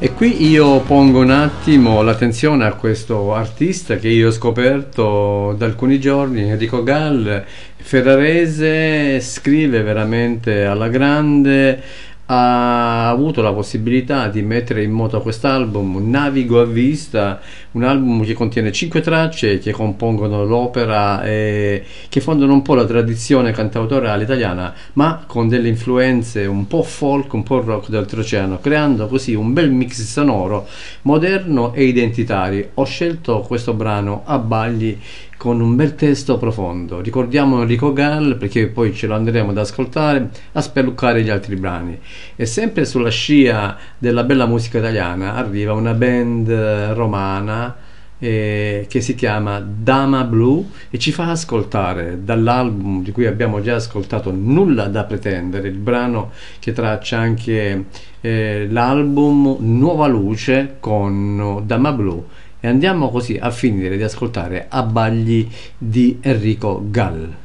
E qui io pongo un attimo l'attenzione a questo artista che io ho scoperto da alcuni giorni, Enrico Gall, ferrarese, scrive veramente alla grande, ha avuto la possibilità di mettere in moto quest'album Navigo a vista, un album che contiene 5 tracce che compongono l'opera e che fondano un po' la tradizione cantautorale italiana, ma con delle influenze un po' folk, un po' rock d'oltreoceano, creando così un bel mix sonoro, moderno e identitario. Ho scelto questo brano Abbagli con un bel testo profondo. Ricordiamo Enrico Gall perché poi ce lo andremo ad ascoltare, a spelluccare gli altri brani. E sempre sulla scia della bella musica italiana arriva una band romana che si chiama Dama Blu e ci fa ascoltare dall'album di cui abbiamo già ascoltato Nulla da pretendere, il brano che traccia anche l'album Nuova Luce con Dama Blu. E andiamo così a finire di ascoltare Abbagli di Enrico Gall.